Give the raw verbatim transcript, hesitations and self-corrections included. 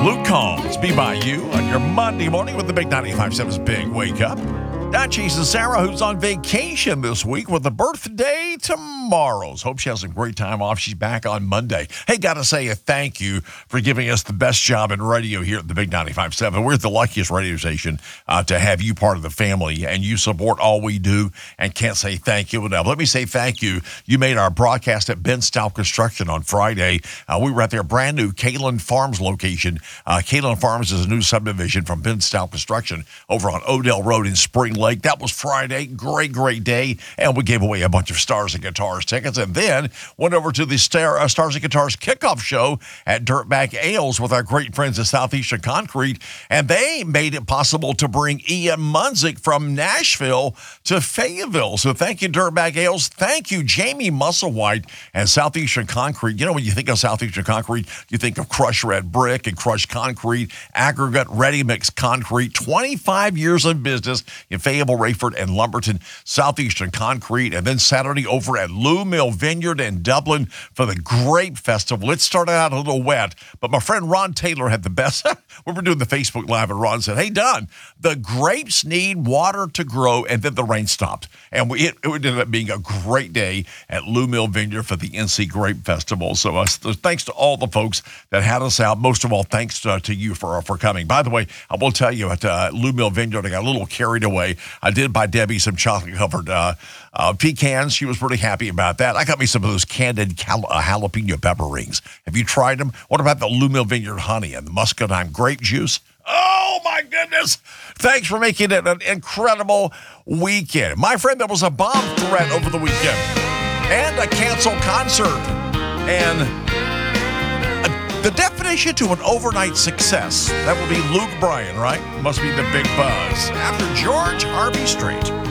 Luke Combs, Be By You on your Monday morning with the Big ninety-five point seven's Big Wake Up. Dutchies and Sarah, who's on vacation this week with a birthday tomorrow. Hope she has a great time off. She's back on Monday. Hey, got to say a thank you for giving us the best job in radio here at the Big ninety-five point seven. We're the luckiest radio station uh, to have you part of the family, and you support all we do and can't say thank you enough. Let me say thank you. You made our broadcast at Ben Stout Construction on Friday. Uh, we were at their brand new Kalen Farms location. Uh, Kalen Farms is a new subdivision from Ben Stout Construction over on Odell Road in Spring Lake. That was Friday. Great, great day. And we gave away a bunch of Stars and Guitars tickets, and then went over to the Star, uh, Stars and Guitars kickoff show at Dirtbag Ales with our great friends at Southeastern Concrete, and they made it possible to bring Ian Munzik from Nashville to Fayetteville. So thank you, Dirtbag Ales. Thank you, Jamie Musselwhite and Southeastern Concrete. You know, when you think of Southeastern Concrete, you think of crushed red brick and crushed concrete, aggregate, ready-mix concrete. twenty-five years in business in Fayetteville, Rayford, and Lumberton. Southeastern Concrete, and then Saturday over at Lou Mill Vineyard in Dublin for the Grape Festival. It started out a little wet, but my friend Ron Taylor had the best. We were doing the Facebook Live, and Ron said, "Hey, Don, the grapes need water to grow," and then the rain stopped. And we, it, it ended up being a great day at Lou Mill Vineyard for the N C Grape Festival. So uh, thanks to all the folks that had us out. Most of all, thanks to, to you for, for coming. By the way, I will tell you, at uh, Lou Mill Vineyard, I got a little carried away. I did buy Debbie some chocolate-covered uh, uh, pecans. She was pretty happy about that. I got me some of those candied cal- uh, jalapeno pepper rings. Have you tried them? What about the Lou Mill Vineyard honey and the muscadine grape juice? Oh, my goodness. Thanks for making it an incredible weekend. My friend, there was a bomb threat over the weekend and a canceled concert. And a, the definition to an overnight success, that would be Luke Bryan, right? Must be the big buzz. After George Harvey Strait.